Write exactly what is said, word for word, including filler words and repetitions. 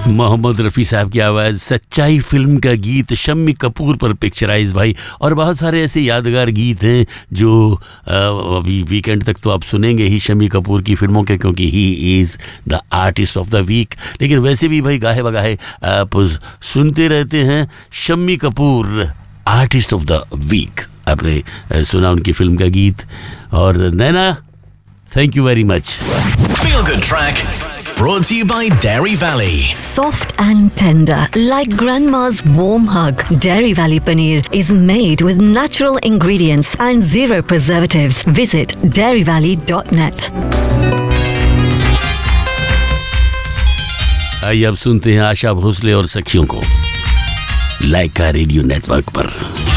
मोहम्मद रफ़ी साहब की आवाज़, सच्चाई फिल्म का गीत शम्मी कपूर पर पिक्चराइज भाई। और बहुत सारे ऐसे यादगार गीत हैं जो अभी वीकेंड तक तो आप सुनेंगे ही शम्मी कपूर की फिल्मों के, क्योंकि he is the artist of the week. लेकिन वैसे भी भाई गाहे बगाहे आप सुनते रहते हैं Shammi Kapoor artist of the week. आपने सुना उनकी फिल्म का गीत। और नैना, thank you very much. Feel Good Track brought to you by Dairy Valley. Soft and tender, like grandma's warm hug. Dairy Valley paneer is made with natural ingredients and zero preservatives. Visit dairy valley dot net. आइए अब सुनते हैं आशा भोसले और सखियों को लाइका radio network पर।